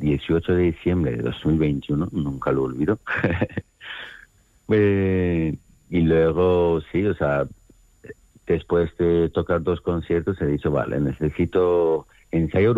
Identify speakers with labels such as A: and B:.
A: 18 de diciembre de 2021, nunca lo olvido. Y luego, sí, o sea, después de tocar 2 conciertos, he dicho, vale, necesito ensayo